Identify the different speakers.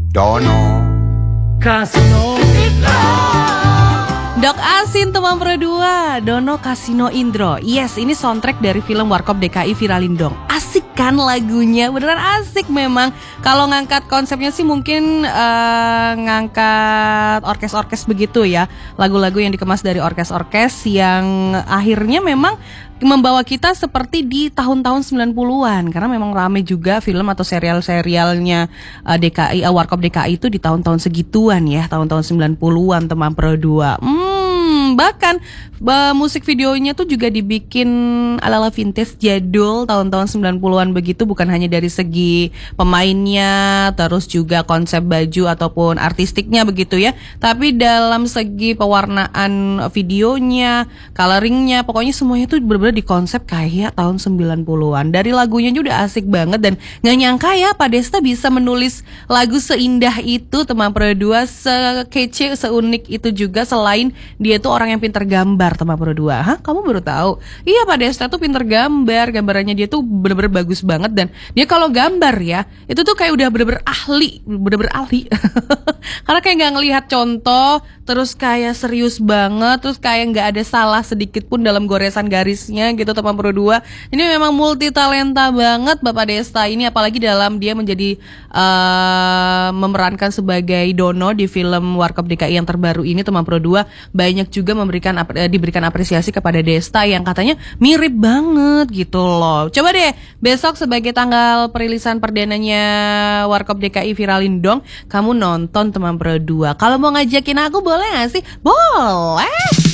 Speaker 1: Dono
Speaker 2: Kasino
Speaker 3: Dok Asin teman berdua, Dono Kasino Indro. Yes, ini soundtrack dari film Warkop DKI Viralin Dong. Asik kan lagunya, beneran asik memang. Kalau ngangkat konsepnya sih mungkin ngangkat orkes-orkes begitu ya. Lagu-lagu yang dikemas dari orkes-orkes yang akhirnya memang membawa kita seperti di tahun-tahun 90-an. Karena memang rame juga film atau serial-serialnya DKI, Warkop DKI itu di tahun-tahun segituan ya, tahun-tahun 90-an teman berdua. Bahkan musik videonya tuh juga dibikin ala-ala vintage jadul tahun-tahun 90-an begitu, bukan hanya dari segi pemainnya, terus juga konsep baju ataupun artistiknya begitu ya, tapi dalam segi pewarnaan videonya, coloringnya, pokoknya semuanya tuh bener-bener dikonsep kayak tahun 90-an. Dari lagunya juga udah asik banget dan gak nyangka ya Pak Desta bisa menulis lagu seindah itu teman berdua, sekece, seunik itu juga, selain dia tuh orang yang pintar gambar teman berdua. Hah? Kamu baru tahu? Iya, Pak Desta tuh pintar gambar. Gambarannya dia tuh bener-bener bagus banget. Dan dia kalau gambar ya, itu tuh kayak udah bener-bener ahli. Bener-bener ahli. Karena kayak gak ngelihat contoh, terus kayak serius banget, terus kayak gak ada salah sedikit pun dalam goresan garisnya gitu teman berdua. Ini memang multi talenta banget Bapak Desta ini, apalagi dalam dia menjadi memerankan sebagai Dono di film Warkop DKI yang terbaru ini teman berdua. Banyak juga diberikan apresiasi kepada Desta yang katanya mirip banget gitu loh. Coba deh besok sebagai tanggal perilisan perdananya Warkop DKI Viralin Dong, kamu nonton teman berdua. Kalau mau ngajakin aku boleh gak sih? Boleh.